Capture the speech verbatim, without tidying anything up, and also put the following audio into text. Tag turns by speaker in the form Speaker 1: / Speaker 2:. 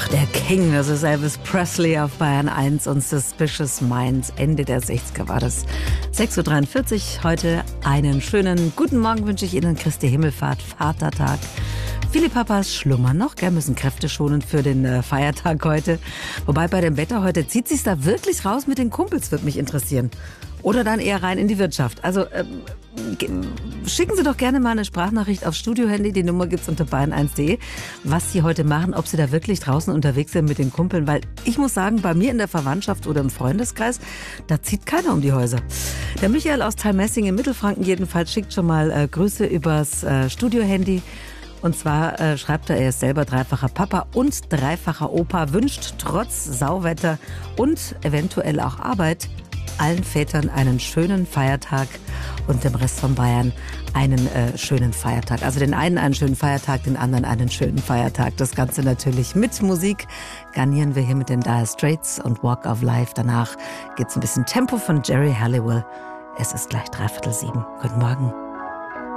Speaker 1: Der King, das ist Elvis Presley auf Bayern eins und Suspicious Minds. Ende der sechziger war das. sechs Uhr dreiundvierzig, heute einen schönen guten Morgen wünsche ich Ihnen. Christi Himmelfahrt, Vatertag. Viele Papas schlummern noch, gell, müssen Kräfte schonen für den äh, Feiertag heute. Wobei bei dem Wetter heute, zieht sich's da wirklich raus mit den Kumpels, würde mich interessieren. Oder dann eher rein in die Wirtschaft. Also ähm, schicken Sie doch gerne mal eine Sprachnachricht aufs Studiohandy. Die Nummer gibt's unter bayern eins punkt de. Was Sie heute machen, ob Sie da wirklich draußen unterwegs sind mit den Kumpeln. Weil ich muss sagen, bei mir in der Verwandtschaft oder im Freundeskreis, da zieht keiner um die Häuser. Der Michael aus Thalmessing in Mittelfranken jedenfalls schickt schon mal äh, Grüße übers äh, Studiohandy. Und zwar äh, schreibt er, er ist selber dreifacher Papa und dreifacher Opa, wünscht trotz Sauwetter und eventuell auch Arbeit allen Vätern einen schönen Feiertag und dem Rest von Bayern einen äh, schönen Feiertag. Also den einen einen schönen Feiertag, den anderen einen schönen Feiertag. Das Ganze natürlich mit Musik. Garnieren wir hier mit den Dire Straits und Walk of Life. Danach geht's ein bisschen Tempo von Jerry Halliwell. Es ist gleich dreiviertel sieben. Guten Morgen.